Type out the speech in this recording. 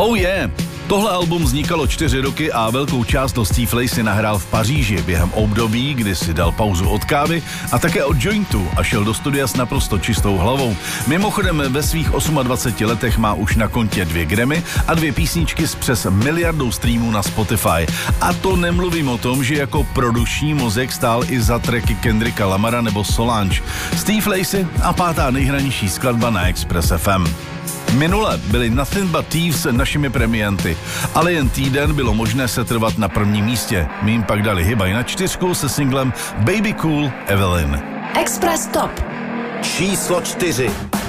Oh yeah! Tohle album vznikalo 4 roky a velkou část do Steve Lacy nahrál v Paříži během období, kdy si dal pauzu od kávy a také od jointu a šel do studia s naprosto čistou hlavou. Mimochodem ve svých 28 letech má už na kontě 2 Grammy a 2 písničky s přes 1 miliardou streamů na Spotify. A to nemluvím o tom, že jako produkční mozek stál i za tracky Kendricka Lamara nebo Solange. Steve Lacy a 5. nejhranější skladba na Express FM. Minule byli Nothing But Thieves našimi premianty, ale jen týden bylo možné se trvat na prvním místě. My jim pak dali hybaj na 4 se singlem Baby Cool Evelyn. Express Top číslo 4.